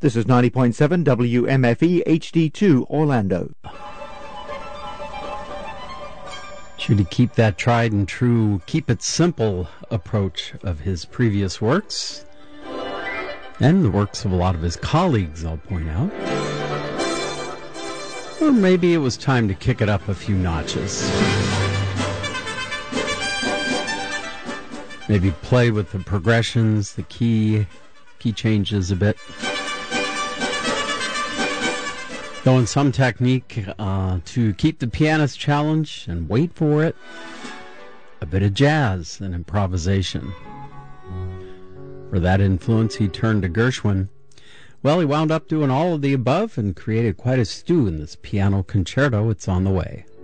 This is 90.7 WMFE HD2 Orlando. Should he keep that tried and true, keep it simple approach of his previous works, and the works of a lot of his colleagues, I'll point out. Or maybe it was time to kick it up a few notches. Maybe play with the progressions, the key changes a bit. Go in some technique to keep the pianist challenged and wait for it. A bit of jazz and improvisation. For that influence, he turned to Gershwin. Well, he wound up doing all of the above and created quite a stew in this piano concerto. It's on the way.